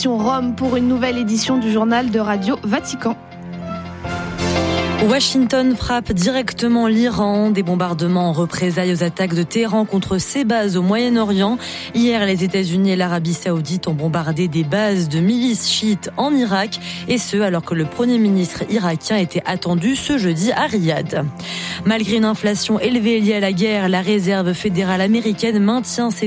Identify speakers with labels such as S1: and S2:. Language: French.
S1: Rome pour une nouvelle édition du journal de Radio Vatican.
S2: Washington frappe directement l'Iran. Des bombardements en représailles aux attaques de Téhéran contre ses bases au Moyen-Orient. Hier, les États-Unis et l'Arabie Saoudite ont bombardé des bases de milices chiites en Irak. Et ce, alors que le Premier ministre irakien était attendu ce jeudi à Riyad. Malgré une inflation élevée liée à la guerre, la réserve fédérale américaine maintient ses